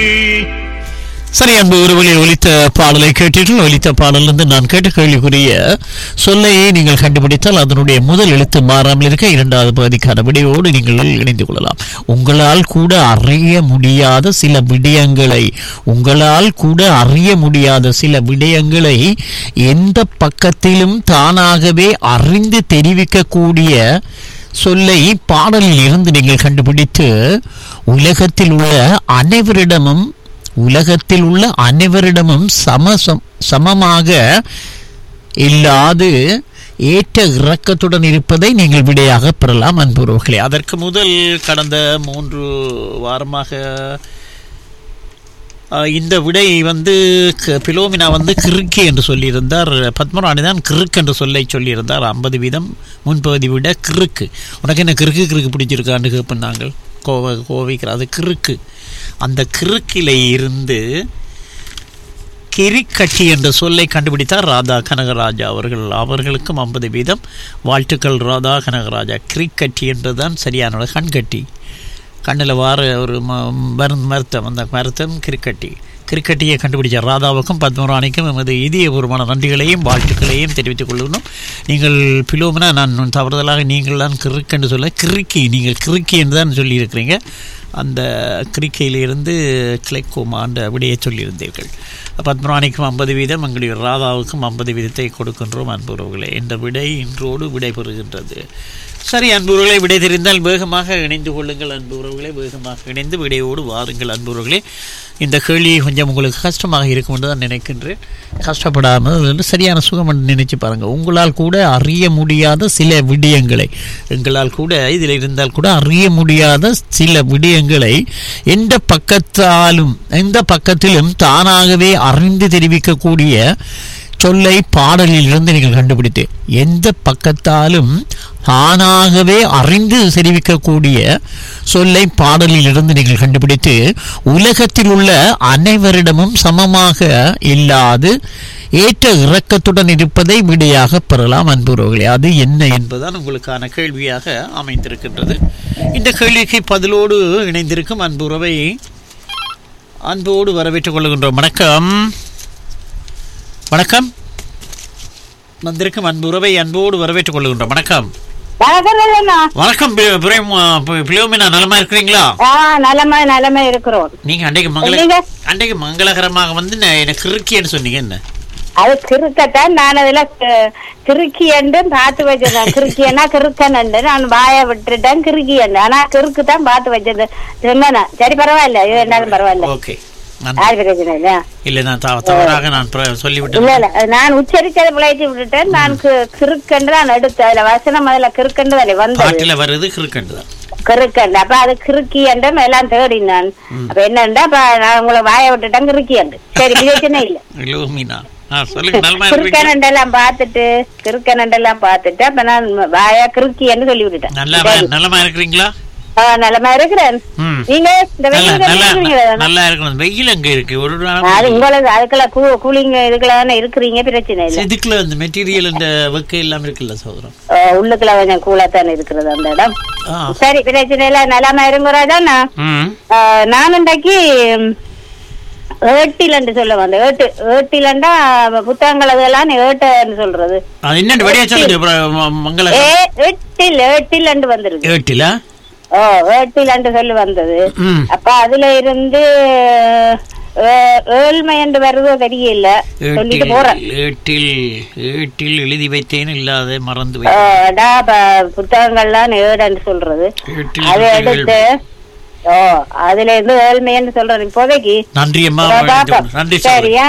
சரி, அன்பு ஒருவழியில் ஒலித்த பாடலை கேட்டீர்கள். ஒலித்த பாடலிருந்து நான் கேட்ட கேள்விக்குரிய சொல்லையை நீங்கள் கண்டுபிடித்தால் அதனுடைய முதல் எழுத்து மாறாமல் இருக்க இரண்டாவது பகுதிக்கான விடையோடு நீங்கள் இணைந்து கொள்ளலாம். உங்களால் கூட அறிய முடியாத சில விடயங்களை எந்த பக்கத்திலும் தானாகவே அறிந்து தெரிவிக்கக்கூடிய சொல்லை பாடலில் இருந்து நீங்கள் கண்டுபிடித்து உலகத்தில் உள்ள அனைவரிடமும் சமமாக இல்லாது ஏற்ற இறக்கத்துடன் இருப்பதை நீங்கள் விடையாக பெறலாம் அன்புறவுகளே. அதற்கு முதல் கடந்த 3 வாரமாக இந்த விடை பிலோமினா கிறுக்கி என்று சொல்லியிருந்தார். பத்மராணி தான் கிறுக்கு என்று சொல்லியிருந்தார். 50% முன்பகுதி விட கிறுக்கு. உனக்கு என்ன கிறுக்கு பிடிச்சிருக்கான்னு கேட்போம் நாங்கள் கோவிக்கிறார். அது கிறுக்கு. அந்த கிறுக்கிலே இருந்து கிரிக்கட்டி என்ற சொல்லை கண்டுபிடித்தார் ராதா கனகராஜா அவர்களுக்கும் 50% வாழ்த்துக்கள் ராதா கனகராஜா. கிரிக்கட்டி என்றுதான் சரியான கண்கட்டி, கண்ணில் வார ஒரு மருத்துவம், அந்த மருத்துவம் கிரிக்கட்டியை கண்டுபிடிச்சார். ராதாவுக்கும் பத்மராணிக்கும் எமது இதயபூர்வமான நன்றிகளையும் வாழ்த்துக்களையும் தெரிவித்துக் கொள்ளணும். நீங்கள் பிலோமினா, நான் தவறுதலாக நீங்கள் தான் கிறுக்கென்று சொல்ல கிறுக்கி, நீங்கள் கிறுக்கி என்று தான் சொல்லியிருக்கிறீங்க. அந்த கிரிக்கையிலிருந்து கிளைக்கோமான்ற விடையை சொல்லியிருந்தீர்கள். பத்மராணிக்கும் 50%, எங்களுடைய ராதாவுக்கும் 50% கொடுக்கின்றோம் அன்புறவுகளே. இந்த விடை இன்றோடு விடைபெறுகின்றது. சரி அன்புறவுகளை, விடை தெரிந்தால் வேகமாக இணைந்து கொள்ளுங்கள் அன்புறவுகளை. வேகமாக இணைந்து விடையோடு வாருங்கள் அன்புறவுகளே. இந்த கேள்வி கொஞ்சம் உங்களுக்கு கஷ்டமாக இருக்கும் என்று தான் நினைக்கின்றேன். கஷ்டப்படாமல் சரியான சுகம் என்று நினைச்சு பாருங்கள். உங்களால் கூட அறிய முடியாத சில விடயங்களை, எங்களால் கூட இதில் இருந்தால் கூட அறிய முடியாத சில விடயங்களை எந்த பக்கத்திலும் தானாகவே அறிந்து தெரிவிக்கக்கூடிய சொல்லை பாடலில் இருந்து நீங்கள் கண்டுபிடித்து, எந்த பக்கத்தாலும் தானாகவே அறிந்து தெரிவிக்கக்கூடிய சொல்லை பாடலில் இருந்து நீங்கள் கண்டுபிடித்து உலகத்தில் உள்ள அனைவரிடமும் சமமாக இல்லாது ஏற்ற இறக்கத்துடன் இருப்பதை விடையாக பெறலாம் அன்புறவுகளே. அது என்ன என்பதுதான் உங்களுக்கான கேள்வியாக அமைந்திருக்கின்றது. இந்த கேள்விக்கு பதிலோடு இணைந்திருக்கும் அன்புறவை அன்போடு வரவேற்றுக் கொள்கின்றோம். வணக்கம். வந்திருக்கும் அன்புறவை அன்போடு வரவேற்றுக் கொள்கின்றோம். வணக்கம். வணக்கம் பிலோமினா, நலமா இருக்கிறீங்களா? நலமா இருக்கிறோம். நீங்க அன்றைக்கு மங்களகரமாக எனக்கு கிறுக்கின்னு சொன்னீங்க. என்ன அது கிறுக்கத்தான். நான் அதுல கிறுக்கி என்று பார்த்து வச்சிருந்தேன். கிறுக்கியன்னா கிறுக்கன் நான் வாய விட்டுட்டேன். கிறுக்கி என்று ஆனா கிறுக்கு தான் பார்த்து வச்சிருந்தேன். சொன்னா சரி, பரவாயில்ல, இது என்னாலும் பரவாயில்ல. ஓகே, நான் உச்சரிச்சதை விளையாட்டி விட்டுட்டேன். நான் கிறுக்கண்டு தான் எடுத்து அதுல வசனம் அதுல கிறுக்கண்டு தானே வந்து கிறுக்கண்டு. அப்ப அது கிறுக்கி என்றும் எல்லாம் தேடினான். அப்ப என்னண்டா நான் உங்களை வாய விட்டுட்டேன் கிறுக்கி என்று. சரி, பிரச்சனை இல்ல. கிறுக்கனண்டெல்லாம் பாத்துட்டு அப்ப நான் வாயா கிறுக்கி என்று சொல்லி விட்டுட்டேன். நலமா இருக்கிறீங்களா? நலமா இருக்கிறேன். நீங்க நல்லா இருக்கணும். வெயில் அங்க இருக்கு. உங்களுக்கு அதுக்குள்ள கூலிங் இதுக்குள்ள இருக்கிறீங்க, பிரச்சனை இல்லை. இதுக்குள்ள இந்த மெட்டீரியல் இந்த வெக்க எல்லாம் இருக்குல்ல சகோதரம், உள்ளுக்குள்ள கொஞ்சம் கூலாத்தானே இருக்கிறது அந்த இடம். சரி, பிரச்சனை இல்லை. நலமா இருங்குறதான். நான் இன்றைக்கு ஏட்டிலண்டு சொல்ல வந்தேன். ஏட்டிலண்டா புத்தகங்கள் அதெல்லாம் ஏட்டன்னு சொல்றது. ஏட்டிலண்டு வந்துருக்கு. ஏட்டிலண்டு சொல்லி வந்தது. அப்ப அதுல இருந்து ஏழ்மை என்று வருதோ தெரியல, சொல்லிட்டு போறேன். எழுதி வைத்தேன் இல்லாத மறந்து புத்தகங்கள்லாம் ஏடுன்னு சொல்றது. அதை எடுத்து அதுல இருந்து ஏழ்மைன்னு சொல்றேன் இப்போதைக்கு. நன்றி அம்மா. சரியா,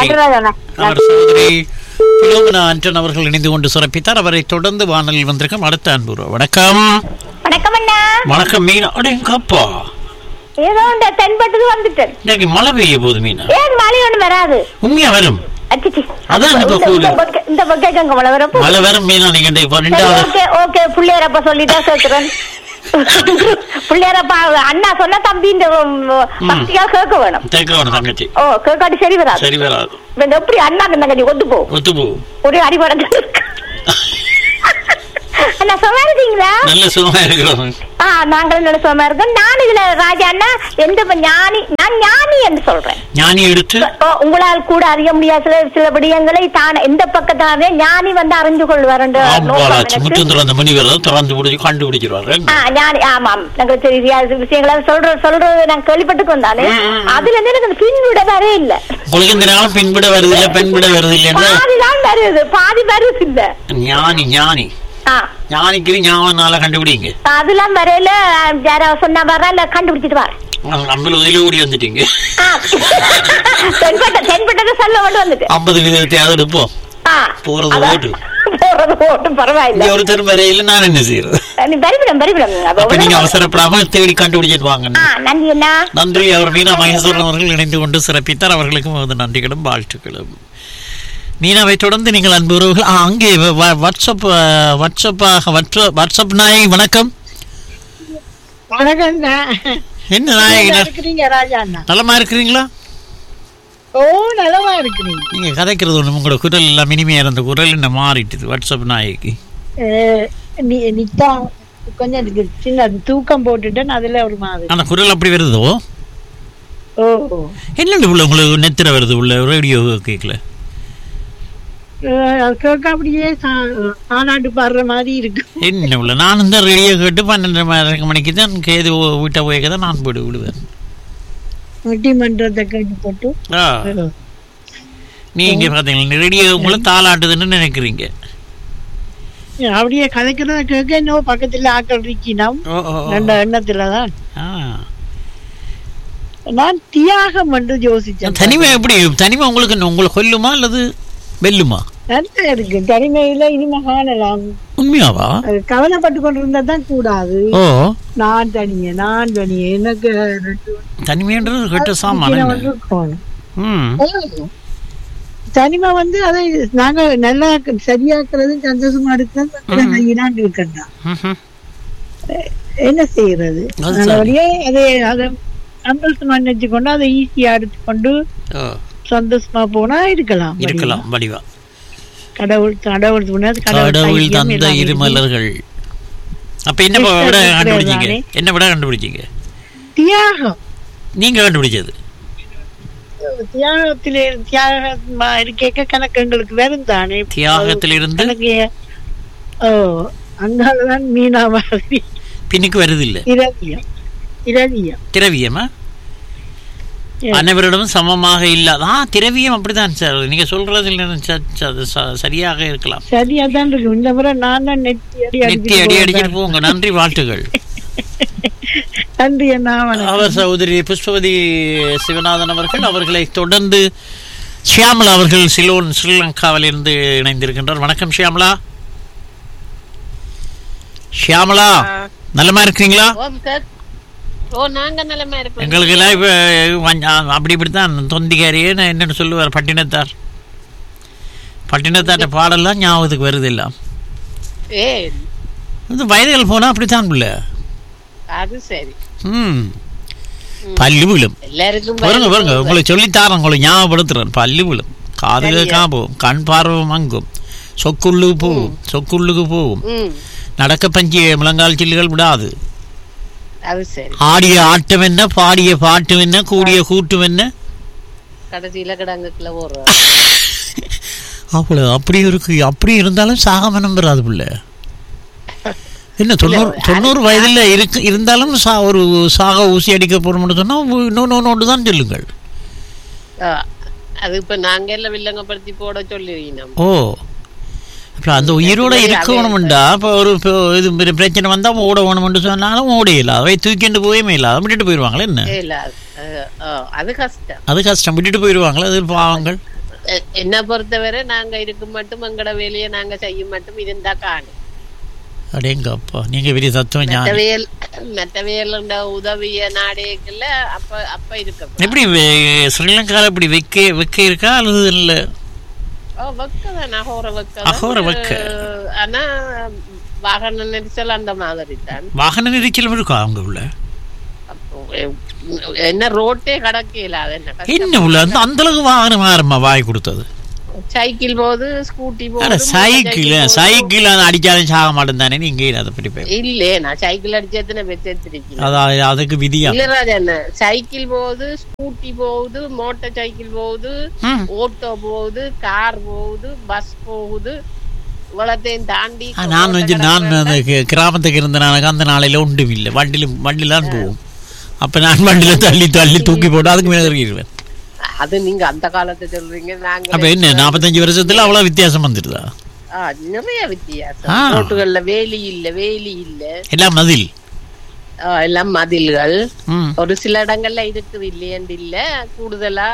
ஆண்டன் அவர்கள் இணைந்து கொண்டு சிறப்பித்தார். அவரை தொடர்ந்து வானலில் வந்திருக்கும் அடுத்த அன்பு. வணக்கம். வணக்கம் அண்ணா. வணக்கம் மீனா. அடேங்கப்பா, ஏதோ இந்த தென்பட்டுக்கு வந்துட்டேன். இன்னைக்கு மழை பெய்ய போகுது மீனா. ஏன் மழை ஒண்ணு வராது? உண்மையா வரும். அதான் இந்த பக்கம் மழை வரும் மீனா. நீங்க ஓகே பிள்ளையரப்ப சொல்லிட்டா கேட்கிறேன். பிள்ளையரப்பா அண்ணா சொன்ன தம்பி இந்த பக்தியா கேட்க வேணும். தங்கச்சி கேட்காட்டி சரி வராது. எப்படி அண்ணா தங்கச்சி ஒத்து போ ஒரே அடிபட. அண்ணா சும்மா இருக்கீங்களா? நல்ல சும்மா இருக்கிறோம். நாங்கள் நினைச்சோமா இருக்கோம். நான் இதுல ராஜா அண்ணா நான் ஞானி என்று சொல்றேன். ஞானி எடுத்து உங்களால் கூட அறிய முடியாத சில விடயங்களை தான் எந்த பக்கத்தானே ஞானி வந்து அறிஞ்சு கொள்வார். ஆமாம், நாங்க விஷயங்களை சொல்றது நாங்க கேள்விப்பட்டுக்கு வந்தாலே அதுல இருந்து எனக்கு பின்விட வரவே இல்ல. பின்விட வருது இல்ல, பெண்விட வருது இல்ல, பாதிதான் வருது, பாதி வருது இல்ல. ஞானி ஞானி ஞானிக்கு ஞாபகனால கண்டுபிடிங்க. அதெல்லாம் வரையில யாராவது சொன்னா வர கண்டுபிடிச்சிட்டு வர ஓடி வந்துட்டீங்க. தென்பட்டதை சொல்ல கொண்டு வந்துட்டு 50% எடுப்போம். போறது ஓட்டு பரவாயில்ல. ஒருத்தர் வரையில நான் என்ன செய்யறது? நீங்க அவசரப்படாம தேடி கண்டுபிடிச்சிட்டு வாங்க. நன்றி. அவர் மீனா மகேஸ்வரன் அவர்கள் இணைந்து கொண்டு சிறப்பித்தார். அவர்களுக்கும் நன்றிகளும் வாழ்த்துக்களும். மீனாவை தொடர்ந்து நீங்கள் அன்புறவர்கள் அங்கே வாட்ஸ்அப் நாயகி வணக்கம். என்ன நாயகி நலமா இருக்கிறீங்களா? ஓ, நலமா இருக்கிறீங்க. நீங்க கதைக்கிறது ஒண்ணு, உங்களோட குரல் எல்லாம் இனிமையா இருந்த குரல் என்ன மாறிட்டுது. வாட்ஸ்அப் நாயகி கொஞ்சம் சின்ன தூக்கம் போட்டுட்டேன், அதுல ஒரு மாதிரி. ஆனா குரல் அப்படி வருதோ? ஓ, என்ன உள்ள உங்களுக்கு நெத்திர வருது உள்ள ரேடியோ கேட்கல? அப்படியே தாலாட்டு பாடுற மாதிரி இருக்கு. என்ன உள்ள நான் இந்த ரேடியோ கேட்டு 12 மணிக்கு தான் கேது வீட்டை போய்க்க தான் நான் போட்டு விடுவேன். பட்டிமன்றத்தை கேட்டு போட்டு நீங்க பாத்தீங்களா ரேடியோ உங்களை தாலாட்டுதுன்னு நினைக்கிறீங்க. அப்படியே கதைக்கிறத கேட்க இன்னும் பக்கத்துல ஆக்கள் இருக்கணும் எண்ணத்துலதான் நான் தியாகம் என்று யோசிச்சேன். தனிமை எப்படி? தனிமை உங்களுக்கு உங்களை கொல்லுமா அல்லது வெல்லுமா? நல்லா இருக்கு தனிமையில இனிமே காணலாம். உண்மையாவா? கவலைப்பட்டு கொண்டிருந்ததான் கூடாது. நான் தனியே எனக்கு தனிமைன்றது கெட்ட சாமான். தனிமை வந்து அதை நாங்க நல்லா சரியாக்குறது சந்தோஷமா இருக்கிறது இருக்கா என்ன செய்யறது? நல்லபடியே அதை சந்தோஷமா நினைச்சுக்கொண்டு அதை ஈஸியா எடுத்துக்கொண்டு சந்தோஷமா போனா இருக்கலாம். வடிவா கடவுள் தந்த இருமலர்கள். அப்ப என்ன விட கண்டுபிடிச்சீங்க? என்ன விட கண்டுபிடிச்சீங்க? தியாகம். நீங்க கண்டுபிடிச்சது தியாகமா இருக்க கணக்கு எங்களுக்கு வெறும் தானே. தியாகத்திலிருந்து அங்காலதான் மீனா மாதிரி பின்னுக்கு வருது இல்ல. திரவியமா அனைவரிடமும் சமமாக இல்லாத திரவியம். அப்படிதான் சார் நீங்க சொல்றது சரியாக இருக்கலாம். சரியா தான் இருக்கு. இந்த முறை நான் தான் நெத்தி அடி அடிச்சிட்டு போங்க. நன்றி, வாழ்த்துகள். நன்றி. அவர் சகோதரி புஷ்பவதி சிவநாதன் அவர்களை தொடர்ந்து ஷியாமலா அவர்கள் சிலோன் ஸ்ரீலங்காவில் இருந்து இணைந்திருக்கின்றார். வணக்கம் ஷியாமலா. ஷியாமலா நலமா இருக்கிறீங்களா? எங்களுக்கு எல்லாம் இப்ப அப்படி இப்படித்தான் தொந்திக்காரியே என்னன்னு சொல்லுவார். பட்டினத்தாட்ட பாடலாம் ஞாபகத்துக்கு வருது எல்லாம். வயதுகள் போனா அப்படித்தான் பிள்ளை. பல்லு விழும். பாருங்க உங்களை சொல்லித்தாரன், உங்களை ஞாபகப்படுத்துறேன். பல்லு விழும், காது காப்போம், கண் பார்வை மங்கும், சொக்குள்ளுக்கு போகும், நடக்க பஞ்சிய முழங்கால் சில்லுகள் விடாது. ஆடிய ஆட்டம் என்ன, பாடிய பாட்டும் என்ன, கூடிய கூட்டும் என்ன, அவ்வளவு அப்படி இருக்கு. அப்படி இருந்தாலும் சாகாம நம்புறாது பிள்ளை. என்ன 90 வயதுல இருந்தாலும் ஒரு சாக ஊசி அடிக்க போறோம்னு சொன்னா இன்னொன்னு தான் சொல்லுங்கள். அது இப்ப நாங்க எல்லாம் வில்லங்கப்படுத்தி போட சொல்லிருக்கோம். ஓ, அந்த உயிரோட இருக்கணும்டா. இப்போ ஒரு இது பிரச்சனை வந்தா ஓட வேணும்னு சொன்னாலும் ஓடையில அவை தூக்கிட்டு போயமே இல்லாத விட்டுட்டு போயிடுவாங்களே. என்ன அது கஷ்டம் விட்டுட்டு போயிடுவாங்களே. அது பாவங்கள். என்ன பொறுத்தவரை நாங்க இருக்கும் மட்டும் எங்கட வேலையை நாங்க செய்ய மட்டும் இருந்தா காணும். அடேங்கப்பா, நீங்க பெரிய தத்துவம். மற்றவையல் உதவிய நாடேக்குள்ள அப்ப இருக்க எப்படி ஸ்ரீலங்கால இப்படி வெக்க இருக்கா அல்லது இல்ல? ஆனா வாகன நெரிச்சல் அந்த மாதிரி தான். வாகன நெரிச்சல் இருக்கா அவங்க உள்ள? என்ன ரோட்டே கடக்கல. என்ன உள்ள அந்த அளவுக்கு வாகனம் ஆரம்பமா வாய் கொடுத்தது. சைக்கிள் போகுது, ஸ்கூட்டி போகுது. சைக்கிள் அடிச்சாலும் சாக மாட்டேன் தானே நீங்க அதை பற்றி இல்ல நான் சைக்கிள் அடிச்சதுன்னு வச்சிருக்கேன். அதுக்கு விதியா இல்ல ராஜா, என்ன சைக்கிள் போகுது, ஸ்கூட்டி போகுது, மோட்டார் சைக்கிள் போகுது, ஓட்டோ போகுது, கார் போகுது, பஸ் போகுது. இவ்வளத்தையும் தாண்டி நான் கிராமத்துக்கு இருந்த அந்த நாளையில ஒன்றும் இல்லை. வண்டிலாம் போகும். அப்ப நான் வண்டியில தள்ளி தள்ளி தூக்கி போட்டு அதுக்கு மேல இருவேன். அது நீங்க அந்த காலத்தை சொல்றீங்க. நாங்க என்ன 45 வருஷத்துல அவ்வளவு வித்தியாசம் வந்துடுதா? நிறைய வித்தியாசம். ரோட்டுகள்ல வேலி இல்ல, எல்லாம் மதில், எல்லாம் மதில்கள். ஒரு சில இடங்கள்ல இருக்குது, இல்லையண்டு இல்ல. கூடுதலா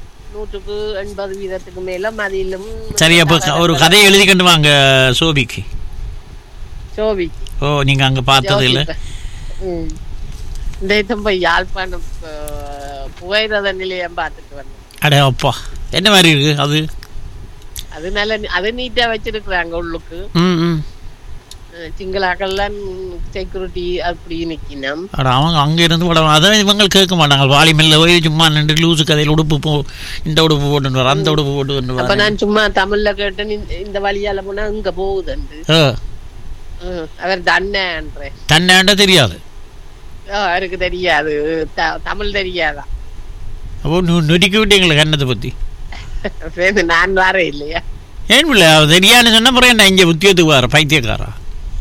180% மேல மதிலும். சரி, அப்ப ஒரு கதையை எழுதி கொண்டு வாங்க சோபிக்கு. ஓ, நீங்க அங்க பார்த்தது இல்ல? இந்த போய் யாழ்ப்பாணம் புகையிரத நிலையம் பார்த்துட்டு வந்தேன். அடே அப்பா, என்ன மாதிரி இருக்கு அது? அது நல்ல, அது நீட்டா வச்சிருக்கிறாங்க உள்ளுக்கு. சிங்களாக்கெல்லாம் செக்யூரிட்டி அப்படி நிக்கணும். அவங்க அங்க இருந்து அதான் இவங்க கேட்க மாட்டாங்க. வாலிமல்ல போய் சும்மா நின்று லூசு கதையில் உடுப்பு இந்த உடுப்பு போட்டு வர, அந்த உடுப்பு போட்டு. அப்ப நான் சும்மா தமிழ்ல கேட்டேன், இந்த வழியால போனா இங்க போகுதுண்டு. அவர் தன்னேன்ற தெரியாது, அவருக்கு தெரியாது, தமிழ் தெரியாதா? அப்போ நொடிக்க விட்டீங்களா கண்ணத்தை பத்தி? நான் வர இல்லையா? ஏன் இல்ல தெரியாதுன்னு சொன்ன பிறகு நான் இங்க உத்தியோகத்துக்கு வர பைத்தியக்காரா?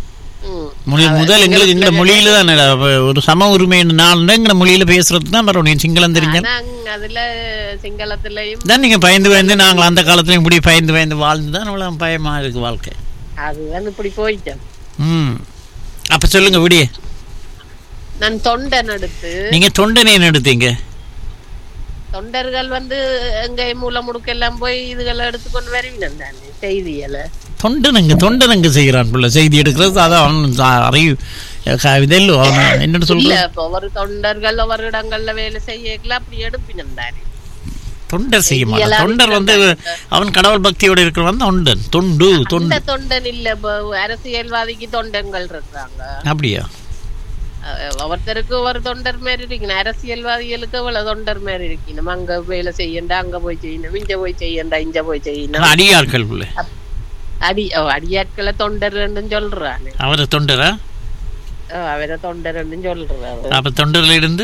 முதல் எங்களுக்கு இந்த மொழியில தான் ஒரு சம உரிமை எங்க மொழியில பேசுறது தான் வரணும். சிங்களம் தெரிஞ்ச அதுல சிங்களத்திலையும் தான் நீங்க பயந்து நாங்கள் அந்த காலத்துலயும் இப்படி பயந்து வாழ்ந்துதான் அவ்வளவு பயமா இருக்கு வாழ்க்கை. அதுதான் இப்படி போயிட்டேன். அப்ப சொல்லுங்க விடிய. நான் தொண்டன் எடுத்து. நீங்க தொண்டன் என்ன எடுத்தீங்க? தொண்டர்கள் எங்க மூல முடுக்க எல்லாம் போய் இதுகளை எடுத்துக்கொண்டு வருவீங்க தானே செய்திகளை. தொண்டனங்க செய்யறான் பிள்ளை செய்தி எடுக்கிறது. அதான் அறிவு என்ன சொல்ல. ஒவ்வொரு தொண்டர்கள் ஒவ்வொரு இடங்கள்ல வேலை செய்யலாம், அப்படி எடுப்பினம் தானே. தொண்டர் செய்ய மாட்டான். தொண்டர் அவன் கடவுள் பக்தியோட இருக்கிறவன் தொண்டன். தொண்டன் இல்ல, அரசியல்வாதிக்கு தொண்டங்கள் இருக்காங்க. அப்படியா? ஒவ்வொருத்தருக்கு ஒரு தொண்டர் மாதிரி இருக்கணும். அரசியல்வாதிகளுக்கு அவ்வளவு தொண்டர் மாதிரி இருக்கணும். அங்க வேலை செய்யண்டா, அங்க போய் செய்யணும், இங்க போய் செய்யண்டா, இங்க போய் செய்யணும். அடியாட்கள் அடியாட்களை தொண்டர் சொல்றாங்க. அவரை தொண்டரா? அவரை தொண்டர் சொல்றாரு. அப்ப தொண்டர்ல இருந்து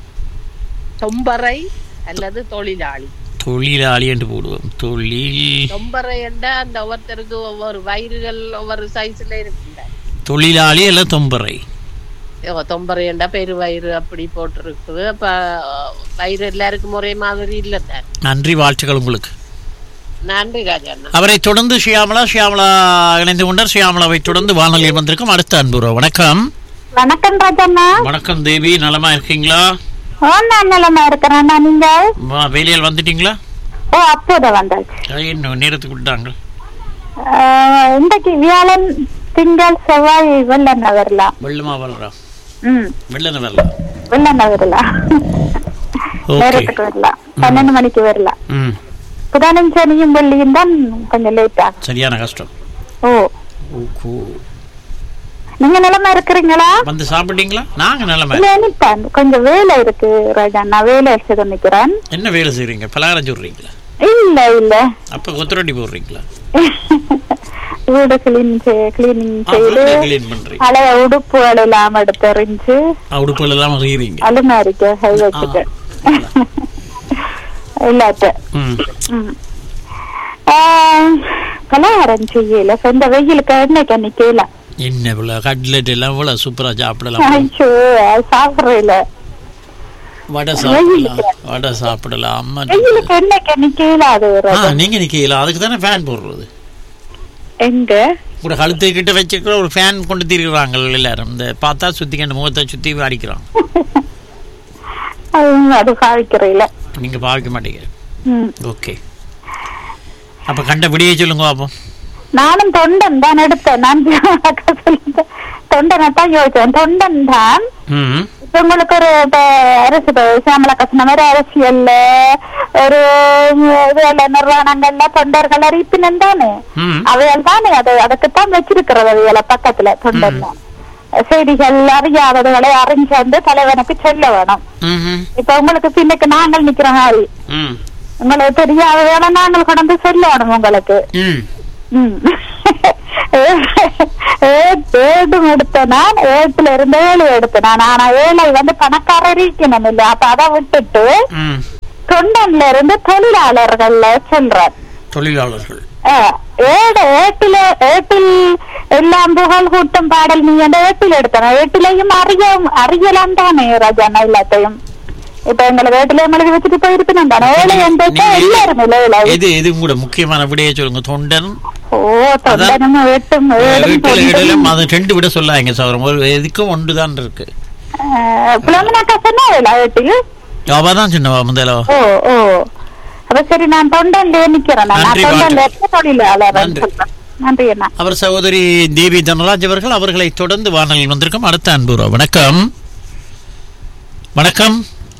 தொம்பரை அல்லது தொழிலாளி என்று போடுவோம். தொம்பரை என்றா அந்த ஒவ்வொருத்தருக்கு ஒவ்வொரு வயிறுகள் ஒவ்வொரு சைஸ்ல இருக்குல்ல. தொழிலாளி அல்ல தொம்பரை. தொம்பரை என்றா பெரு வயிறு அப்படி போட்டிருக்குது. அப்ப வயிறு எல்லாருக்கும் ஒரே மாதிரி இல்ல. நன்றி, வாழ்த்துக்கள் உங்களுக்கு. நன்றி ராஜா. அவரை தொடர்ந்து ஷியாமலா இணைந்து கொண்டார். ஷியாமலாவை தொடர்ந்து வானொலியில் வந்திருக்கும் அடுத்த அன்புறோ. வணக்கம். வணக்கம் ராஜண்ணா. வணக்கம் தேவி, நலமா இருக்கீங்களா? நான் நலமா இருக்கிறேன். நீங்க வேலையில் வந்துட்டீங்களா? அப்போதான் வந்தாச்சு. இன்னும் நேரத்துக்கு விட்டாங்க. இன்றைக்கு வியாழன், திங்கள், செவ்வாய் வெள்ளன வரலாம். வெள்ளமா வரலாம். வெள்ளன வரலாம். நேரத்துக்கு வரலாம். 12 மணிக்கு வரலாம். புதானும் சனியும் வெள்ளியும் தான் கொஞ்சம் லேட்டா. சரியான கஷ்டம். நீங்க நிலமா இருக்கிறீங்களா? வந்து சாப்பிட்டீங்களா? நாங்க நிலமா கொஞ்சம் வேலை இருக்கு ராஜா. நான் வேலை எடுத்து நிக்கிறேன். என்ன வேலை செய்றீங்க? பலகாரம் சொல்றீங்களா? இல்ல. அப்ப கொத்தரொட்டி போடுறீங்களா? வீடு கிளீனிங் செய்து பழைய உடுப்புகள் எல்லாம் எடுத்தறிஞ்சு உடுப்புகள் எல்லாம் செய்றீங்க. அலுமாரிக்கு கை வச்சுட்டு இல்லாட்ட பலகாரம் செய்யல. சொந்த வெயிலுக்கு எண்ணெய்க்கு நிக்கல. என்ன கட்லெட் எல்லாம் சூப்பரா சாப்பிடலாம். ஐயோ சாப்பிடல. வடை சாப்பிடலாம். வெயிலுக்கு எண்ணெய்க்கு நிக்கல. நீங்க நிக்கல, அதுக்கு தானே ஃபேன் போடுறது. எங்க கூட கழுத்தை கிட்ட வச்சுக்கிற ஒரு ஃபேன் கொண்டு திரிகிறாங்க எல்லாரும். இந்த பார்த்தா சுத்தி கண்டு முகத்தை சுத்தி அடிக்கிறாங்க. அது பாவிக்கிறீங்களா? நீங்க பாவிக்க மாட்டீங்க. ஓகே, அப்ப கண்டபடியே சொல்லுங்க பாப்போம். நானும் தொண்டன் தான் எடுத்தேன். நான் தொண்டனை தான் யோசிச்சேன். தொண்டன் தான் இப்ப உங்களுக்கு ஒரு அரசு சாமலா கசன மாதிரி அரசியல்ல ஒரு நிர்வாணங்கள்ல தொண்டர்கள் அறிப்பினம் தானே, அவையால் தானே அதுக்குத்தான் வச்சிருக்கிறது. அவையால பக்கத்துல தொண்டன் செய்திகள் அறியாததுகளை அறிஞ்சு வந்து தலைவனுக்கு சொல்ல வேணும். இப்ப உங்களுக்கு பின்னுக்கு நாங்கள் நிக்கிற மாதிரி உங்களுக்கு தெரியாத வேலை நாங்கள் கடந்து சொல்லணும் உங்களுக்கு. ஏடும் எடுத்த நான் 8ல இருந்து 7 எடுத்தேன். ஆனா 7 வந்து பணக்காரர் இருக்கணும் இல்ல, அப்ப அதை விட்டுட்டு தொண்டன்ல இருந்து தொழிலாளர்கள் சென்றார். தொழிலாளர்கள் 7 ஏட்டில் எல்லாம் புகழ் கூட்டம் பாடல் நீ அந்த 8ல எடுத்தன. 8லையும் அறியலாம் தானே ராஜா எல்லாத்தையும். இப்ப எங்களை 8ல எழுதி வச்சுட்டு போயிருப்பேன் தானே. 7 எல்லாரும் இது கூட முக்கியமான விடையை சொல்லுங்க. தொண்டன் தொண்டனும் 8ம் அது 2 விட சொல்லாங்க சார். எதுக்கும் 1 தான் இருக்கு. புலமனாக்கா சொன்னா 8 அவதான் சின்னவா முதல்ல. அப்ப சரி, நான் தொண்டன்ல நிக்கிறேன். நன்றி அண்ணா. அவர் சகோதரி தேவி தனராஜ் அவர்கள். அவர்களை தொடர்ந்து வானலில் வந்திருக்கும் அடுத்த அன்பு. வணக்கம். வணக்கம்.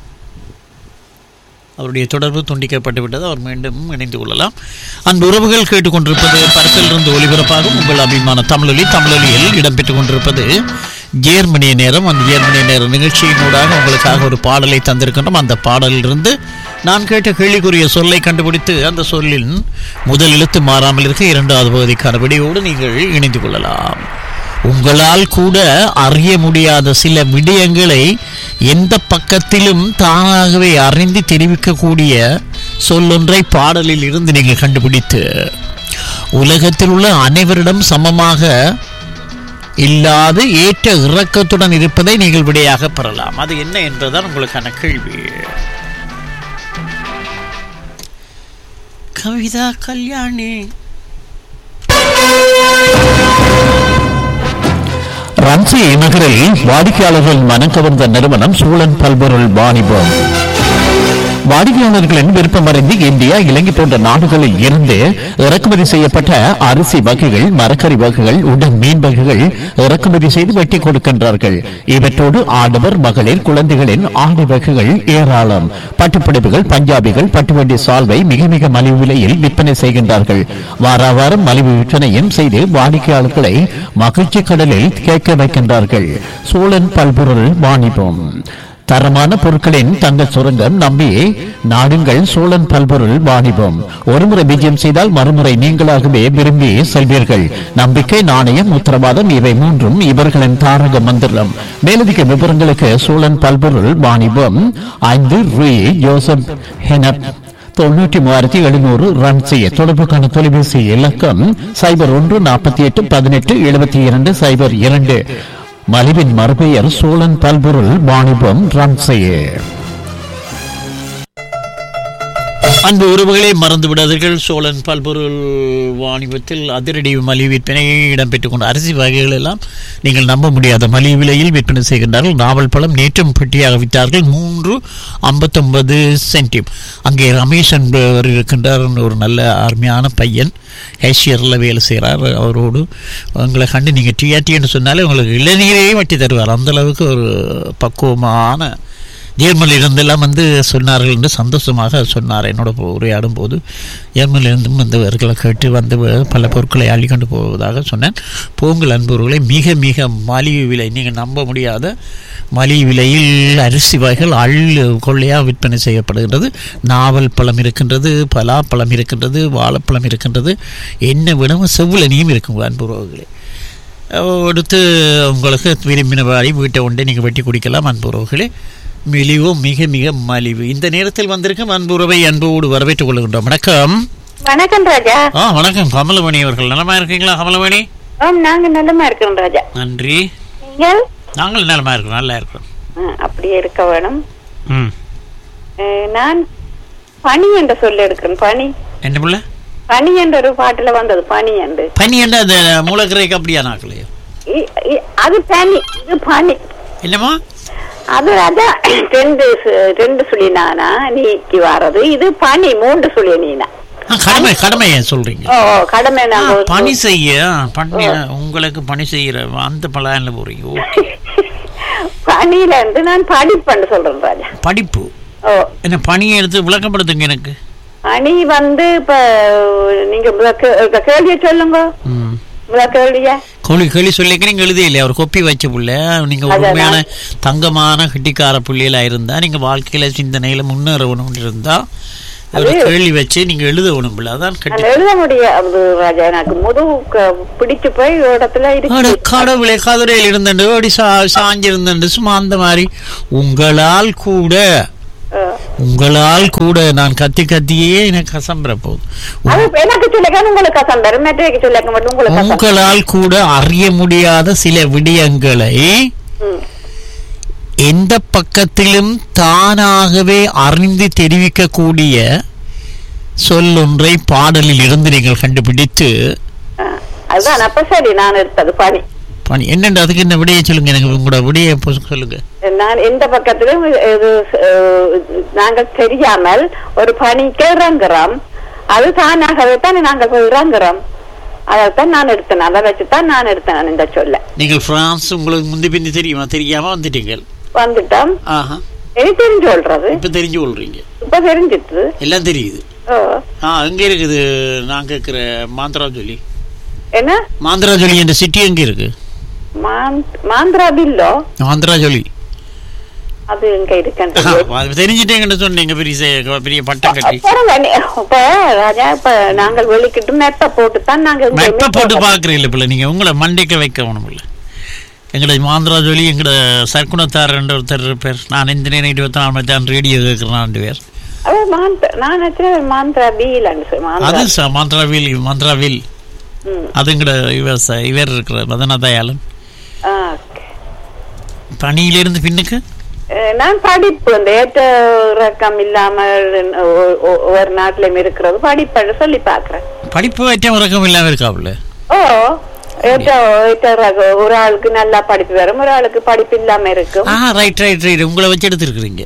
அவருடைய தொடர்பு துண்டிக்கப்பட்டு விட்டது. அவர் மீண்டும் இணைந்து கொள்ளலாம். அந்த உறவுகள் கேட்டுக்கொண்டிருப்பது பரிசிலிருந்து ஒலிபரப்பாகும் உங்கள் அபிமான தமிழொலியில் இடம்பெற்றுக் கொண்டிருப்பது ஜேர்மனிய நேரம். அந்த ஜேர்மனிய நேர நிகழ்ச்சியினூடாக உங்களுக்காக ஒரு பாடலை தந்திருக்கின்றோம். அந்த பாடலிலிருந்து நான் கேட்ட கேள்விக்குரிய சொல்லை கண்டுபிடித்து அந்த சொல்லின் முதல் எழுத்து மாறாமல் இருக்க 2வது பகுதிக்கான விடையோடு நீங்கள் இணைந்து கொள்ளலாம். உங்களால் கூட அறிய முடியாத சில விடயங்களை எந்த பக்கத்திலும் தானாகவே அறிந்து தெரிவிக்கக்கூடிய சொல்லொன்றை பாடலில் இருந்து நீங்கள் கண்டுபிடித்து உலகத்தில் உள்ள அனைவரிடம் சமமாக இல்லாது ஏற்ற இறக்கத்துடன் இருப்பதை நீங்கள் விடையாக பெறலாம். அது என்ன என்பதுதான் உங்களுக்கான கேள்வி. கவிதா கல்யாணி. ரன்சி நகரில் வாடிக்கையாளர்கள் மனம் கவர்ந்த நிறுவனம் சூழன் பல்பொருள் வாணிபம். வாடிக்கையாளர்களின் விருப்பமறிந்து இந்தியா, இலங்கை போன்ற நாடுகளில் இருந்து இறக்குமதி செய்யப்பட்ட அரிசி வகைகள், மரக்கறி வகைகள், உடன் மீன் வகைகள் இறக்குமதி செய்து வெட்டி கொடுக்கின்றார்கள். இவற்றோடு ஆடவர், மகளிர், குழந்தைகளின் ஆடை வகைகள் ஏராளம். பட்டுப்புடவைகள், பஞ்சாபிகள், பட்டுவண்டி சால்வை மிக மிக மலிவு விலையில் விற்பனை செய்கின்றார்கள். வாரம் மலிவு விற்பனையும் செய்து வாடிக்கையாளர்களை மகிழ்ச்சி கடலில் கேட்க வைக்கின்றார்கள். சூழன் பல்பொருள் வாணிபம். தரமான பொருட்களின் தங்கள் சுரங்கம் நம்பி நாடுங்கள் சோழன் பல்பொருள் வாணிபம். ஒருமுறை விஜயம் செய்தால் மறுமுறை நீங்களாகவே விரும்பி செல்வீர்கள். நம்பிக்கை, நாணயம், உத்தரவாதம் இவை 3ம் இவர்களின் தாரக மந்திரம். மேலதிக விவரங்களுக்கு சோழன் பல்பொருள் வாணிபம் 5 ரூ. ஜோசப் ஹெனப் 93,700 ரன் செய்ய தொடர்புக்கான தொலைபேசி இலக்கம் 0148187202. மலிவின் மறுபெயர் சோழன் பல்பொருள் வாணிபம் ரன்சையே. அன்பு உறவுகளை மறந்து விடாதீர்கள். சோழன் பல்பொருள் வாணிபத்தில் அதிரடி மலிவு விற்பனை இடம்பெற்றுக் கொண்ட அரிசி வகைகள் எல்லாம் நீங்கள் நம்ப முடியாத மலிவு விலையில் விற்பனை செய்கின்றார்கள். நாவல் பழம் நேற்றும் பெட்டியாக விற்றார்கள் 3.59 சென்டிம். அங்கே ரமேஷ் என்பவர் இருக்கின்றார். ஒரு நல்ல அருமையான பையன், ஹேஷியரில் வேலை செய்கிறார். அவரோடு உங்களை கண்டு நீங்கள் டிஆர்டின்னு சொன்னாலே உங்களுக்கு இளநீரையே வட்டி தருவார். அந்தளவுக்கு ஒரு பக்குவமான ஜெர்மனிலிருந்தெல்லாம் சொன்னார்கள் என்று சந்தோஷமாக சொன்னார். என்னோட உரையாடும் போது ஜெர்மனிலிருந்தும் வந்தவர்களை கேட்டு பல பொருட்களை அள்ளிக்கொண்டு போவதாக சொன்னேன். போங்கள் அன்பவர்களை, மிக மிக மலிவு விலை, நீங்கள் நம்ப முடியாத மலிவு விலையில் அரிசி வகைகள் கொள்ளையாக விற்பனை செய்யப்படுகின்றது. நாவல் பழம் இருக்கின்றது, பலாப்பழம் இருக்கின்றது, வாழைப்பழம் இருக்கின்றது, என்ன விடவும் செவ்விலனியும் இருக்கும் அன்புறவுகளே. அடுத்து உங்களுக்கு விரும்பின வாரி வீட்டை ஒன்றே நீங்கள் வெட்டி குடிக்கலாம் அன்புறவுகளே. மெலிவோ மிக மிக மலிவு. இந்த நேரத்தில் வந்திருக்கும் அன்புறவை அன்போடு வரவேற்றுக் கொள்கின்றோம். வணக்கம். வணக்கம் ராஜா. வணக்கம் கமலமணி அவர்கள். நலமா இருக்கீங்களா கமலமணி? நாங்க நலமா இருக்கிறோம் ராஜா. நன்றி. நாங்கள் நலமா இருக்கிறோம், நல்லா இருக்கிறோம். அப்படியே இருக்க வேணும். நான் பனி என்ற சொல்ல எடுக்கிறேன். பனி என்ன புள்ள? பனி என்ற ஒரு பாட்டுல வந்தது. பனி என்று அந்த மூலக்கரைக்கு அப்படியா நாக்கலையோ? அது பனி, இது பனி என்னமா? அது ராஜா 2 சுழினானா நீக்கி வாரது. இது பனி 3 சுழிய நீனா. கடமை சொல்றீங்க? கடமை பணி செய்ய உங்களுக்கு பணி செய்யற அந்த பலான்ல போறீங்க. பணியில இருந்து நான் படிப்பேன்னு சொல்றேன் ராஜா. படிப்பு என்ன? பணியை எடுத்து விளக்கப்படுத்துங்க எனக்கு. பணி இப்ப நீங்க கேள்விய சொல்லுங்க. கேள்வி சொல்லிக்க நீங்க எழுதிய இல்லையா? ஒரு கொப்பி வச்ச புள்ள. நீங்க உண்மையான தங்கமான கட்டிக்கார புள்ளியில இருந்தா, நீங்க வாழ்க்கையில சிந்தனையில முன்னேறணும் இருந்தா ஒரு கேள்வி வச்சு நீங்க எழுத ஒண்ணுமில்ல, அதான் எழுத முடியாது ராஜா. எனக்கு முதுகு பிடிச்சு போய் இடத்துல இருக்கு. கடவுளே, கதிரையில் இருந்தண்டு ஓடி சாஞ்சிருந்தண்டு சும்மா அந்த மாதிரி உங்களால் கூட நான் கத்தியே எனக்கு கசம்புற போகுது. உங்களால் கூட அறிய முடியாத சில விடயங்களை எந்த பக்கத்திலும் தானாகவே அறிந்து தெரிவிக்கக்கூடிய சொல்லொன்றை பாடலில் இருந்து நீங்கள் கண்டுபிடித்து அதுதான் அப்ப சரி நான் எடுத்தது பணி என்னண்டு அதுக்கு என்ன விடையை சொல்லுங்க, எனக்கு உங்களோட விடையை சொல்லுங்க. நான் எந்த பக்கத்திலும் நாங்கள் தெரியாமல் ஒரு பணிக்கு இறங்குறோம், அது தானாகவே தான் நாங்கள் போய் இறங்குறோம், அதைத்தான் நான் எடுத்தேன், அதை வச்சுதான் நான் எடுத்தேன் இந்த சொல்ல. நீங்கள் பிரான்ஸ் உங்களுக்கு முந்தி பிந்தி தெரியுமா? தெரியாம வந்துட்டோம். எனக்கு தெரிஞ்சு சொல்றது. இப்ப தெரிஞ்சு கொள்றீங்க. இப்ப தெரிஞ்சிட்டு எல்லாம் தெரியுது. எங்க இருக்குது நான் கேக்குற மாந்திராஜொலி? என்ன மாந்திராஜொலி என்ற சிட்டி எங்க இருக்கு? மாந்திராஜொலி அது எங்க இருக்கு தெரிஞ்சுட்டேங்கன்னு சொன்னீங்க. பெரிய பட்டம் கட்டி இப்ப ராஜா, இப்ப நாங்கள் வெளிக்கிட்டு மெப்ப போட்டுத்தான் நாங்க மெப்ப போட்டு பாக்குறீங்க. பிள்ளை நீங்க உங்களை மண்டைக்க வைக்க ஒண்ணும் இல்லை. எங்கட மாந்திராஜொலி எங்கட சர்க்குணத்தார் என்ற ஒருத்தர் பேர். நான் இந்த நேரம் 24 மணி நேரம் ரேடியோ கேட்கிறேன். 2 பேர். அது மாந்திராவில் அது எங்கட இவர் இருக்கிற மதனதயாளன். பணியிலிருந்து பின்னுக்கு நான் படிப்பு அந்த ஏற்ற ரக்கம் இல்லாமல் ஒரு நாட்டிலும் இருக்கிறது படிப்பு சொல்லி பாக்குறேன். படிப்பு ஏற்ற ரக்கம் இல்லாம இருக்காப்புல. ஒரு ஆளுக்கு நல்லா படிப்பு வரும், ஒரு ஆளுக்கு படிப்பு இல்லாம இருக்கும். உங்களை வச்சு எடுத்துருக்கீங்க.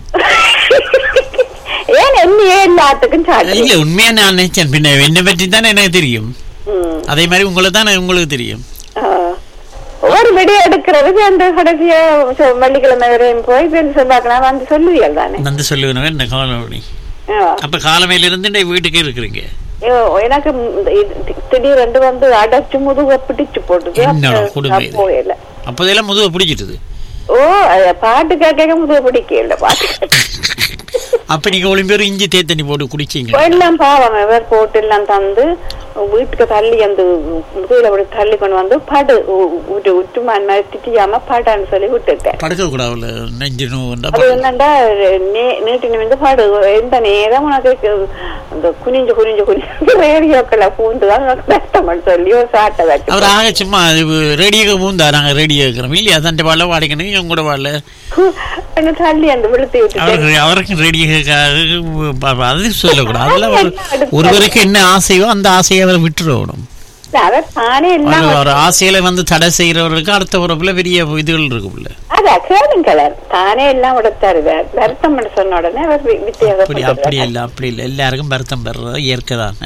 ஏன் என்னையே எல்லாத்துக்கும் இல்ல உண்மையா நான் நினைச்சேன். பின்ன என்னை பற்றி தானே எனக்கு தெரியும், அதே மாதிரி உங்களை தானே உங்களுக்கு தெரியும். ஒரு விடிய எடுக்கிறது அந்த கடைசியா வெள்ளிக்கிழமை வரையும் போய் பார்க்கலாம் வந்து சொல்லுவீர்கள் தானே? வந்து சொல்லுவேன். என்ன காலமணி அப்ப காலமையில இருந்து வீட்டுக்கே இருக்கிறீங்க. எனக்கு திடீரென்று வந்து அடைச்சு முதுக பிடிச்சு போட்டுது. அப்பதெல்லாம் முதுக பிடிச்சிட்டு பாட்டு கேட்க முதுக பிடிக்கல. பாட்டு அப்ப நீங்க ஒளிம்பேரும் இஞ்சி தேத்தண்ணி போட்டு குடிச்சீங்க எல்லாம் பாவம் எவர் போட்டு எல்லாம் தந்து வீட்டுக்கு தள்ளி அந்த முதுகுல அப்படி தள்ளி கொண்டு வந்து பாடு உற்றுமான் மாதிரி திட்டியாம பாடான்னு சொல்லி விட்டுட்டேன். படுக்க கூடாது நெஞ்சு அது என்னண்டா நீட்டி நிமிந்து பாடு எந்த நேரம் உனக்கு அந்த குனிஞ்சு ரேடியோக்களை பூந்துதான் கஷ்டம்னு சொல்லி ஒரு சாட்டை வச்சு அவர் ஆக சும்மா ரேடியோக்கு பூந்தா நாங்க ரேடியோ இருக்கிறோம் இல்லையா? தண்டை பாடல வாடிக்கணும் உங்களோட பாடல தள்ளி அந்த விழுத்தி விட்டு அவருக்கு ரேடியோ அது சொல்லக்கூடாது. அதெல்லாம் ஒருவருக்கு என்ன ஆசையோ அந்த ஆசையை அவரை விட்டுறணும். ஒரு ஆசையில வந்து தடை செய்யறவர்களுக்கு அடுத்த உறவுல பெரிய இதுகள் இருக்குல்ல. அப்படி இல்ல எல்லாருக்கும் வருத்தம் பெறது இயற்கைதான்.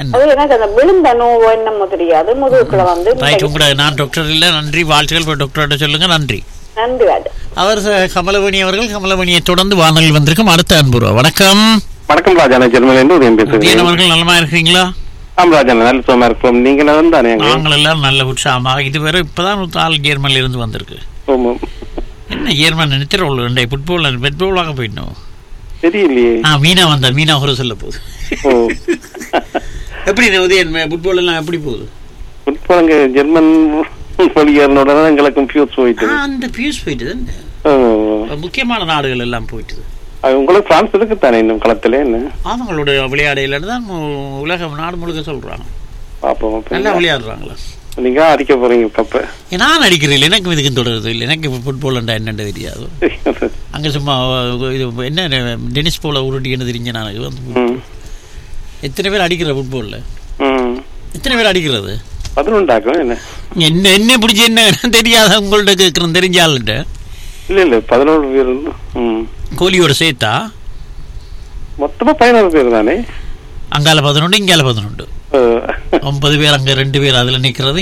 நான் டாக்டர் இல்ல. நன்றி, வாழ்த்துக்கள் டாக்டர் சொல்லுங்க. நன்றி. அவர் கமலவணி அவர்கள். கமலவணியை தொடர்ந்து வானொலி வந்திருக்கும் அடுத்த அன்புருவா. வணக்கம். வணக்கம் ராஜா, நான் அவர்கள் நலமா இருக்கீங்களா? நல்ல சுகமா இருக்கும். நீங்க தானே? நாங்கள் எல்லாம் நல்ல உற்சாகமாக. இதுவரை இப்பதான் ஒரு ஆள் ஜெர்மன்ல இருந்து வந்திருக்கு. என்ன ஜெர்மன் நினைச்சிட ஃபுட்பாலாக போயிட்டோம் தெரியலையே. மீனா வந்தா மீனா ஒரு சொல்ல போகுது. எப்படி உதயன் ஃபுட்பால் எல்லாம் எப்படி போகுது? ஃபுட்பால் ஜெர்மன் எங்களுக்கு போயிட்டு அந்த பியூஸ் போயிட்டு முக்கியமான நாடுகள் எல்லாம் போயிட்டு. உங்களுக்கு பிரான்ஸ் இருக்கு தானே இன்னும் களத்துல? என்ன அவங்களுடைய விளையாடையில தான் உலகம் நாடு முழுக்க சொல்றாங்க. நல்லா விளையாடுறாங்களா? நீங்க அடிக்க போறீங்க கப்ப? நான் அடிக்கிறேன். எனக்கு இதுக்கு தொடர்றது இல்லை. எனக்கு ஃபுட்பால் என்னன்னு தெரியாது. அங்க சும்மா இது என்ன டென்னிஸ் போல உருட்டி என்ன தெரிஞ்ச எனக்கு வந்து எத்தனை பேர் அடிக்கிற ஃபுட்பால்ல? எத்தனை பேர் அடிக்கிறது? 11 என்ன என்ன பிடிச்சி என்ன தெரியாத உங்கள்ட்ட கேட்கறேன். தெரிஞ்ச ஆளுட்ட இல்ல 11 பேர் கோலியோட சேர்த்தா மொத்தமா 15 பேர் தானே? அங்கால 11 இங்கால 11 9 பேர். அங்க 2 பேர் அதுல நிக்கிறது.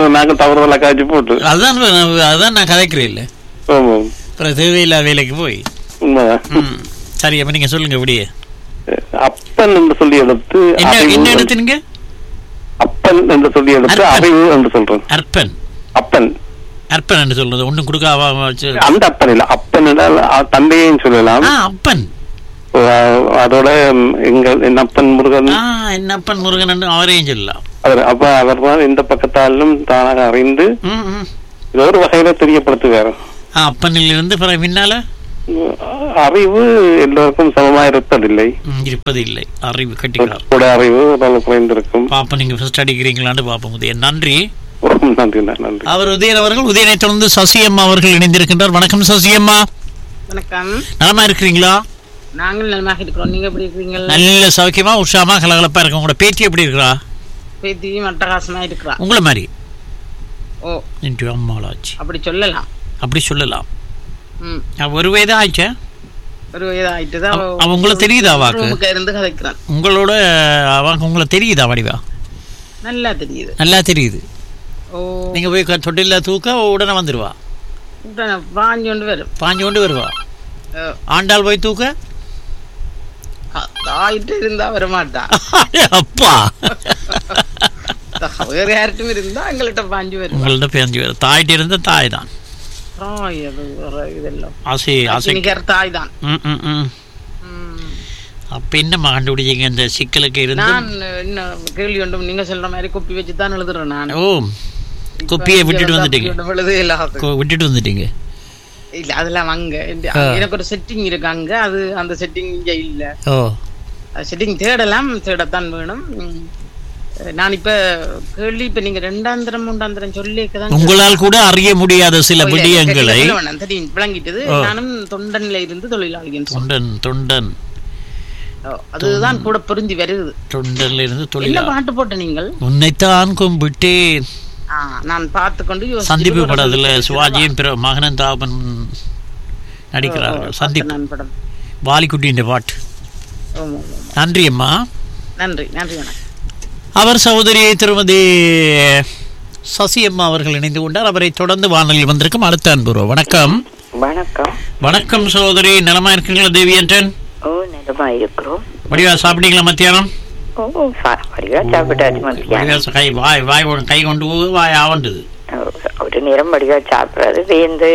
அதான் நான் கதைக்கிறேன் இல்ல. தேவையில்லா வேலைக்கு போய் சரி. அப்ப நீங்க சொல்லுங்க. எப்படியே அப்பன் என்று சொல்லி எடுத்து என்ன எடுத்துங்க? அப்பன் என்று சொல்லி எடுத்து அறிவு என்று சொல்றேன். அற்பன் அப்பன் அற்பன் என்று சொல்றது ஒண்ணும் கொடுக்க அந்த அப்பன் இல்ல. அப்பன் தந்தையும் சொல்லலாம். அப்பன் அதோட எங்கள் என்னப்பன் முருகன் என்னப்பன் முருகன் அவரையும் சொல்லலாம். அப்ப அவர் தான் இந்த பக்கத்தாலும் தானாக அறிந்து இது ஒரு வகையில தெரியப்படுத்துவார். அப்பனில் இருந்து பின்னால அறிவு எல்லோருக்கும் சமமா இருப்பதில்லை. அறிவு கட்டிக்கிறார். கூட அறிவு குறைந்திருக்கும். பாப்பா நீங்க ஃபர்ஸ்ட் அடிக்கிறீங்களான்னு பாப்போம். உதயன் நன்றி. நன்றி நன்றி. அவர் உதயன் அவர்கள். உதயனை தொடர்ந்து சசியம்மா அவர்கள் இணைந்திருக்கின்றார். வணக்கம் சசியம்மா. வணக்கம். நலமா இருக்கிறீங்களா? நாங்கள் நலமாக இருக்கிறோம். நீங்க எப்படி இருக்கீங்க? நல்ல சௌக்கியமா உற்சாகமா கலகலப்பா இருக்கு. உங்களோட பேத்தி எப்படி இருக்கிறா? பேத்தியும் அட்டகாசமா இருக்கிறா. உங்களை மாதிரி. ஓ இன்று அம்மாளாச்சு. அப்படி சொல்லலாம். ஒரு வயது ஆயிடுச்சா? ஒரு வயது ஆயிட்டு தான். உங்களுக்கு தெரியுதா? வாக்கு இருந்து கதைக்கிறான். உங்களோட அவங்க உங்களுக்கு தெரியுதா? வடிவா நல்லா தெரியுது. நல்லா தெரியுது. ஓ நீங்க போய் தொட்டில தூக்க உடனே வந்துருவா. பாஞ்சு கொண்டு வருவா. ஆண்டாள் போய் தூக்க தாயிட்டு இருந்தா வரமாட்டா. அப்பா வேற யார்ட்டும் இருந்தா எங்கள்கிட்ட பாஞ்சு வரும். உங்கள்ட்ட பாஞ்சு வரும். தாயிட்டு இருந்தா தாய் தான். தாய் தான். அப்ப என்னம்மா கண்டுபிடிச்சீங்க இந்த சிக்கலுக்கு இருந்து? நான் என்ன கேள்வி ஒன்றும் நீங்க சொல்ற மாதிரி கொப்பி வச்சுதான் எழுதுறேன் நான். ஓ கொப்பியை விட்டுட்டு வந்துட்டீங்க. விட்டுட்டு இல்ல அதெல்லாம் அங்க எனக்கு ஒரு செட்டிங் இருக்கு அங்க. அது அந்த செட்டிங் இங்க இல்ல. செட்டிங் தேடத்தான் வேணும். நான் இப்ப கேள்வி இப்ப நீங்க 2ஆம் 3ஆம் சொல்லிக்கதான் உங்களால் கூட அறிய முடியாத சில விடயங்களை விளங்கிட்டது. நானும் தொண்டன்ல இருந்து தொழிலாளி. தொண்டன் அதுதான் கூட புரிஞ்சு வருது. தொண்டன்ல இருந்து தொழில். பாட்டு போட்ட நீங்கள் உன்னைத்தான் கும்பிட்டேன். நான் பார்த்துக்கொண்டு சந்திப்பு படத்துல சிவாஜியும் மகனன் தாபன் நடிக்கிறார்கள். சந்திப்பு படம் வாலிக்குட்டியின் பாட்டு. நன்றி அம்மா. நன்றி நன்றி. அவர் சகோதரி திருமதி சசியம்மா அவர்கள் இணைந்து கொண்டார். அவரை தொடர்ந்து வானொலியில் வந்திருக்கும் அடுத்த அன்புறோ. வணக்கம். வணக்கம். வணக்கம் சகோதரி. நலமா இருக்கீங்களா தேவி என்றன்? ஓ நலமா இருக்கிறோம். வடிவா சாப்பிட்டீங்களா மத்தியானம்? கை கொண்டு வாய் ஆவண்டது. ஒரு நேரம் வடிவா சாப்பிடுறது வேந்து.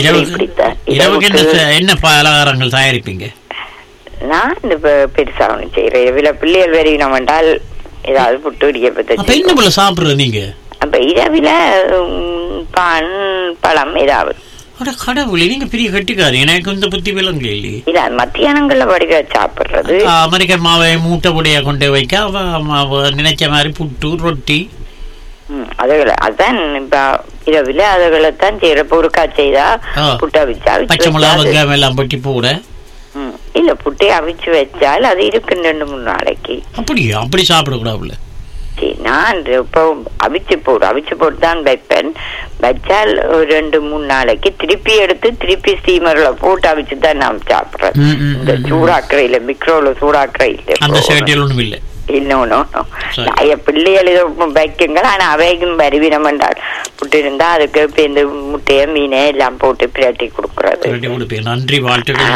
என்ன பலகாரங்கள் தயாரிப்பீங்க? நான் பெருசா ஒண்ணு செய்யறேன். இரவில பிள்ளைகள் வெறிவினம் என்றால் ஏதாவது புட்டு இடிக்கப்பட்ட சாப்பிடுற நீங்க. அப்ப இரவில பான் பழம் ஏதாவது. கடவுளே நீங்க பெரிய கட்டிக்காரு. எனக்கு இந்த புத்தி விலங்கு இல்ல. மத்தியானங்கள்ல வடிவா சாப்பிடுறது. அமெரிக்கன் மாவை மூட்டை பொடியா கொண்டு வைக்க நினைச்ச மாதிரி புட்டு ரொட்டி அதுகளை அதான் இப்ப இரவில அதுகளைத்தான் செய்யற. பொருட்கா செய்தா புட்டா வச்சா பச்சை மிளகா வெங்காயம் எல்லாம் பட்டி போட இல்ல புட்டை அவிச்சு வச்சால் அது இருக்கு 2-3 நாளைக்கு. அப்படியா? அப்படி சாப்பிடக்கூடாது. நான் இப்போ அவிச்சு போட்டு தான் வைப்பேன். வச்சால் ஒரு 2-3 நாளைக்கு திருப்பி எடுத்து திருப்பி ஸ்டீமர்ல போட்டு அவிச்சு தான் நான் சாப்பிடுறேன். இந்த சூடாக்குறையில மிக்ரோல சூடாக்குறையில இன்னொன்னும் பிள்ளைகள் இதை வைக்குங்கள். ஆனா அவைக்கும் வருவினம் என்றால் புட்டு இருந்தா அதுக்கு இப்ப இந்த முட்டைய மீனை எல்லாம் போட்டு பிரட்டி கொடுக்கறது. நன்றி வாழ்த்துக்கள்.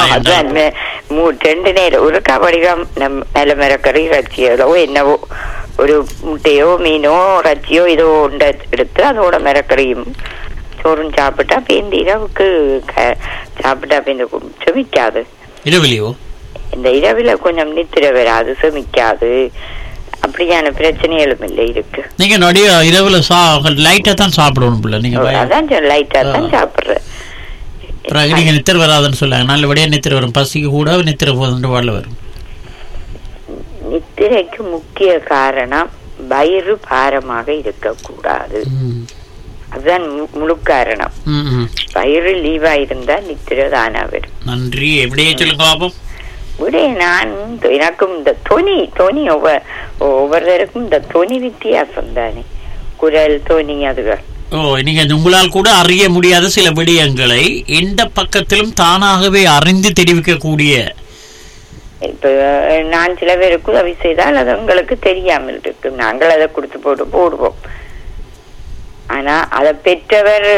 2 நேரம் ஒரு கபடிகம் நல்ல மிரக்கறி ரச்சியோ என்னவோ ஒரு முட்டையோ மீனோ ரச்சியோ இதோ ஒன்றை எடுத்து அதோட மிரக்கறியும் சோறும் சாப்பிட்டா அப்ப இந்த இரவுக்கு சாப்பிட்டா அப்ப இந்த செமிக்காது. இரவிலையோ? இந்த இரவில கொஞ்சம் நித்திர வராது, செமிக்காது. அப்படியான பிரச்சனைகளும் இல்லை இருக்கு. நீங்க நிறைய இரவுல லைட்டா தான் சாப்பிடணும். நீங்க அதான் லைட்டா தான் சாப்பிடுறேன். நீங்க நித்திர வராதுன்னு சொல்லாங்க. நல்லபடியா நித்திர வரும். பசிக்கு கூட நித்திர போதுன்னு வாழ வரும். நித்திரைக்கு முக்கிய காரணம் வயிறு பாரமாக இருக்கக்கூடாது. அதுதான் முழு காரணம். வயிறு லீவா இருந்தா நித்திர தானா வரும். நன்றி. எப்படியே சொல்லுங்க பாப்போம். நான் எனக்கும் இந்த தொனி ஒவ்வொருத்தருக்கும் இந்த தொனி வித்தியாசம் தானே. குரல் தொனி அதுகள். நீங்க உங்களால் கூட அறிய முடியாத சில விடயங்களை எந்த பக்கத்திலும் தானாகவே அறிந்து தெரிவிக்கக்கூடிய. இப்ப நான் சில பேருக்கு உதவி செய்தால் அது உங்களுக்கு தெரியாமல் இருக்கு. நாங்கள் அதை கொடுத்து போடுவோம். ஆனா அதை பெற்றவர்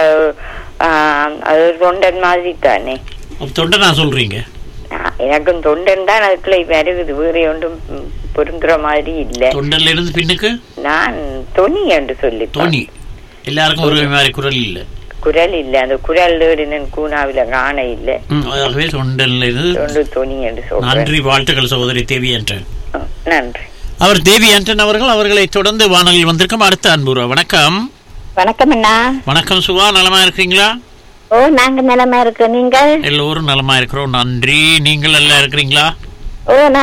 அது தொண்டன் மாதிரி தானே. தொண்டனா சொல்றீங்க? எனக்கும் தொண்டன் தான் அதுக்குள்ள வருகுது. வேற ஒன்றும் பொருந்துற மாதிரி இல்ல. தொண்டன்ல இருந்து பின்னுக்கு நான் தொனி என்று சொல்லி. தொனி எல்லாருக்கும் ஒரு மாதிரி குரல் இல்ல. குரல் இல்ல, அந்த குரல் கூனாவில காண இல்ல. நன்றி, வாழ்த்துக்கள் சகோதரி தேவி ஆண்டன். நன்றி. அவர் தேவி ஆண்டன் அவர்கள். அவர்களை தொடர்ந்து வானொலியில் வந்திருக்கும் அடுத்த அன்புறா. வணக்கம். வணக்கம் அண்ணா. வணக்கம் சுவா, நலமா இருக்கிறீங்களா? ஓ, நாங்க நலமா இருக்கோம். நீங்கள்? எல்லோரும் நலமா இருக்கிறோம், நன்றி. நீங்கள் எல்லாம் இருக்கிறீங்களா? ஓ,